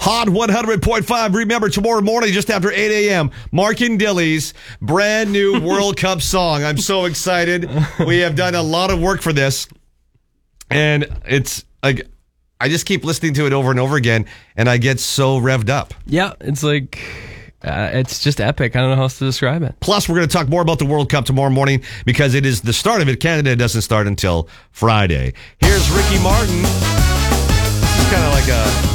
Hot 100.5. Remember, tomorrow morning, just after 8 a.m., Mark and Dilly's brand new World Cup song. I'm so excited. We have done a lot of work for this. And it's like, I just keep listening to it over and over again, and I get so revved up. Yeah, it's like, it's just epic. I don't know how else to describe it. Plus, we're going to talk more about the World Cup tomorrow morning because it is the start of it. Canada doesn't start until Friday. Here's Ricky Martin. It's kind of like a